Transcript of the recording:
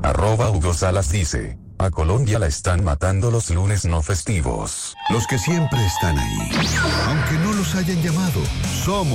Hugo Salas dice, a Colombia la están matando los lunes no festivos. Los que siempre están ahí, aunque no los hayan llamado, somos